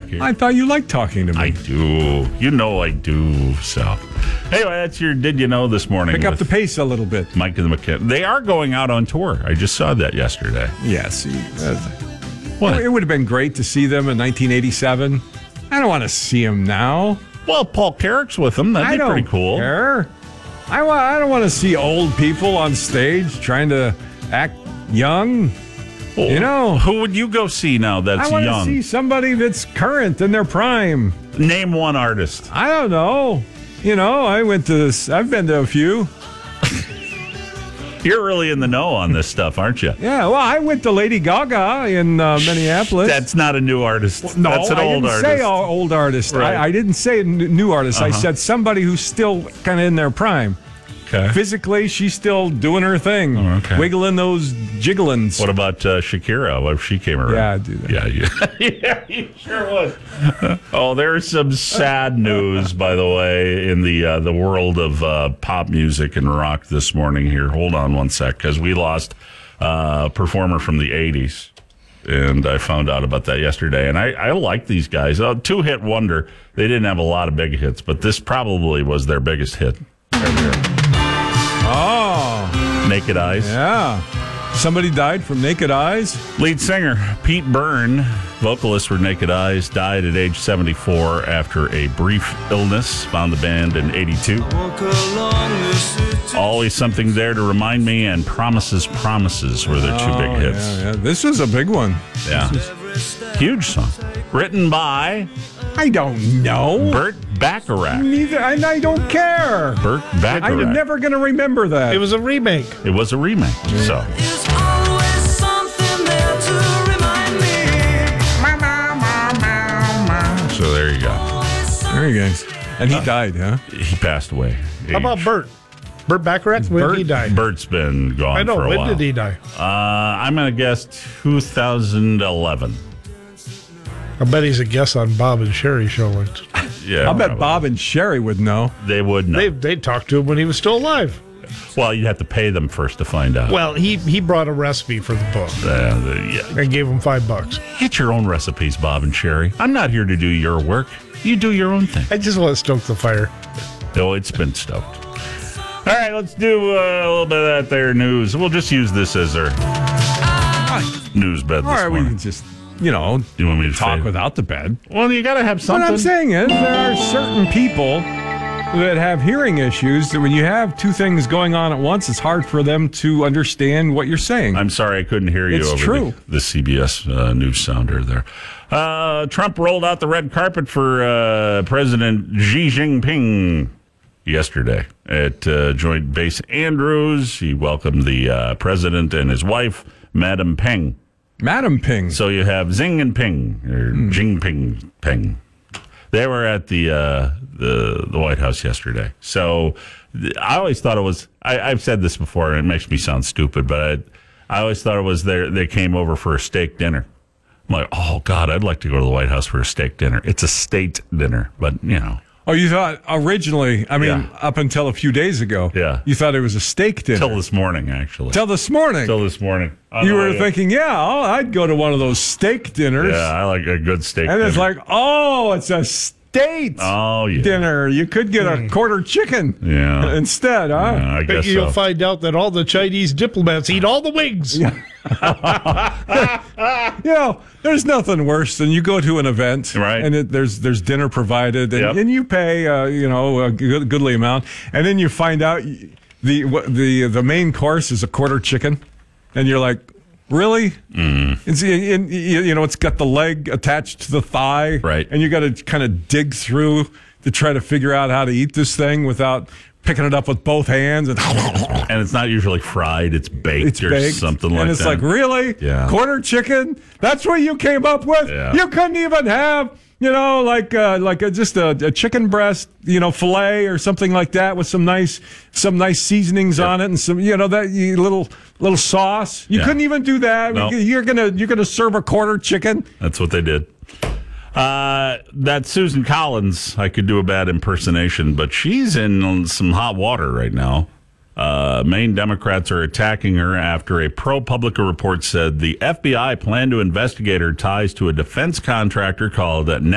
here. I thought you liked talking to me. I do. You know I do. So, anyway, that's your Did You Know this morning. Pick up the pace a little bit. Mike and the McKenna. They are going out on tour. I just saw that yesterday. Yes. What? It would have been great to see them in 1987. I don't want to see them now. Well, Paul Carrick's with them. That'd be pretty cool. Care. I don't want to see old people on stage trying to act young. Well, You know, who would you go see now that's I want young? to see somebody that's current in their prime. Name one artist. I don't know. You know, I've been to a few. You're really in the know on this stuff, aren't you? Yeah, well, I went to Lady Gaga in Minneapolis. That's not a new artist. No, that's an I old didn't artist. say old artist. Right. I didn't say new artist. I said somebody who's still kind of in their prime. Okay. Physically, she's still doing her thing, wiggling those jigglins. What about Shakira? What if she came around? Yeah, I'd do that. Yeah, you sure would. Oh, there's some sad news, by the way, in the world of pop music and rock this morning here. Hold on one sec, because we lost a performer from the 80s. And I found out about that yesterday. And I like these guys. Two-hit wonder. They didn't have a lot of big hits, but this probably was their biggest hit. Right here. Oh. Naked Eyes. Yeah. Somebody died from Naked Eyes? Lead singer Pete Byrne, vocalist for Naked Eyes, died at age 74 after a brief illness. Found the band in 82. Always Something There to Remind Me and Promises, Promises were their two big hits. Yeah. This was a big one. Yeah. Huge song. Written by I don't know. Burt Bacharach. Neither, and I don't care. Burt Bacharach. I'm never going to remember that. It was a remake. It was a remake. So. So there you go. There you go. And he died, huh? He passed away. How about Bert? Burt Bacharach? When did he die? Bert's been gone I know. for a while. When did he die? I'm going to guess 2011. I bet he's a guest on Bob and Sherry show. Yeah, I'll bet probably. Bob and Sherry would know. They would know. They talked to him when he was still alive. Well, you'd have to pay them first to find out. Well, he brought a recipe for the book. Yeah. I gave him $5. Get your own recipes, Bob and Sherry. I'm not here to do your work. You do your own thing. I just want to stoke the fire. Oh, it's been stoked. All right, let's do a little bit of that there news. We'll just use this as our news bed this All right, we morning. can just, you know, You want me to talk say- without the bed. Well, you got to have something. What I'm saying is there are certain people that have hearing issues that when you have two things going on at once, it's hard for them to understand what you're saying. I'm sorry I couldn't hear you It's over true. the CBS news sounder there. Trump rolled out the red carpet for President Xi Jinping yesterday at Joint Base Andrews. He welcomed the president and his wife, Madam Peng. Madam Ping. So you have Xing and Ping, or Jinping Peng. They were at the White House yesterday. So I always thought it was, I've said this before, and it makes me sound stupid, but I always thought it was they came over for a steak dinner. I'm like, oh, God, I'd like to go to the White House for a steak dinner. It's a state dinner, but, you know. Oh, you thought originally, up until a few days ago, you thought it was a steak dinner. Till this morning, actually. Till this morning. Till this morning. You were thinking, I'd go to one of those steak dinners. Yeah, I like a good steak and dinner. it's like, it's a state dinner. You could get a quarter chicken instead, huh? Yeah, I guess You'll find out that all the Chinese diplomats eat all the wings. There's nothing worse than you go to an event, right? And there's dinner provided, and you pay a goodly amount, and then you find out the main course is a quarter chicken, and you're like, really? It's got the leg attached to the thigh, right? And you got to kind of dig through to try to figure out how to eat this thing without picking it up with both hands. And it's not usually fried. It's baked something like that. And it's like, really? Yeah. Quarter chicken? That's what you came up with? Yeah. You couldn't even have, just a chicken breast, filet or something like that with some nice seasonings on it and some, that little sauce. You couldn't even do that. No. You're gonna serve a quarter chicken. That's what they did. That Susan Collins, I could do a bad impersonation, but she's in some hot water right now. Maine Democrats are attacking her after a ProPublica report said the FBI planned to investigate her ties to a defense contractor called